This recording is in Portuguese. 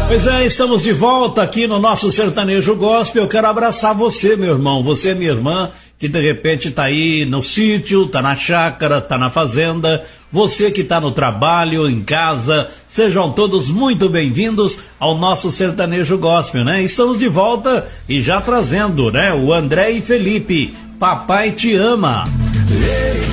Pois é, estamos de volta aqui no nosso Sertanejo Gospel. Eu quero abraçar você, meu irmão, você, minha irmã, que de repente tá aí no sítio, tá na chácara, tá na fazenda, você que tá no trabalho, em casa, sejam todos muito bem-vindos ao nosso Sertanejo Gospel, né? Estamos de volta e já trazendo, né, o André e Felipe, Papai Te Ama. Ei,